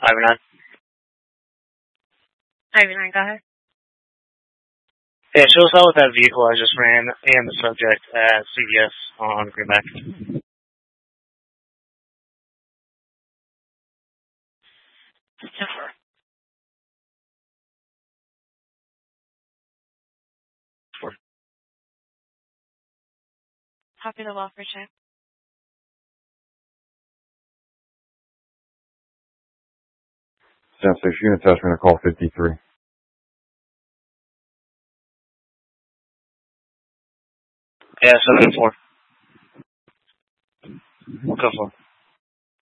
Ivy 9. Ivy 9, go ahead. Yeah, show us out with that vehicle I just ran and the subject at CVS on Greenback. 10-4. Copy the welfare check. 10-6, unit test, we're going to call 53. Yeah, 7-4. Go for it.